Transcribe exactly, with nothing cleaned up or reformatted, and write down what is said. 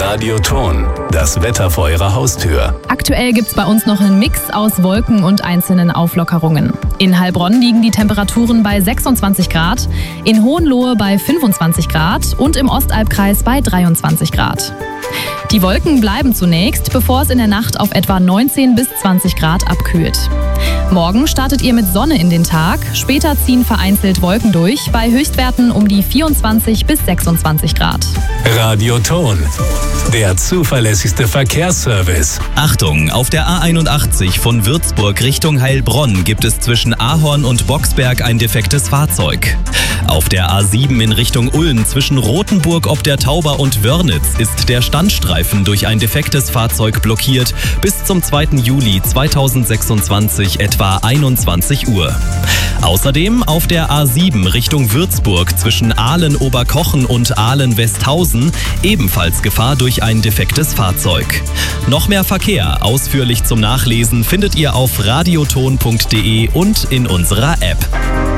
Radioton, das Wetter vor Ihrer Haustür. Aktuell gibt's bei uns noch einen Mix aus Wolken und einzelnen Auflockerungen. In Heilbronn liegen die Temperaturen bei sechsundzwanzig Grad, in Hohenlohe bei fünfundzwanzig Grad und im Ostalbkreis bei dreiundzwanzig Grad. Die Wolken bleiben zunächst, bevor es in der Nacht auf etwa neunzehn bis zwanzig Grad abkühlt. Morgen startet ihr mit Sonne in den Tag, später ziehen vereinzelt Wolken durch, bei Höchstwerten um die vierundzwanzig bis sechsundzwanzig Grad. Radioton, der zuverlässigste Verkehrsservice. Achtung, auf der A einundachtzig von Würzburg Richtung Heilbronn gibt es zwischen Ahorn und Boxberg ein defektes Fahrzeug. Auf der A sieben in Richtung Ulm zwischen Rothenburg ob der Tauber und Wörnitz ist der Standstreifen durch ein defektes Fahrzeug blockiert bis zum zweiten Juli zweitausendsechsundzwanzig etwa einundzwanzig Uhr. Außerdem auf der A sieben Richtung Würzburg zwischen Ahlen-Oberkochen und Ahlen-Westhausen ebenfalls Gefahr durch ein defektes Fahrzeug. Noch mehr Verkehr ausführlich zum Nachlesen findet ihr auf radioton punkt de und in unserer App.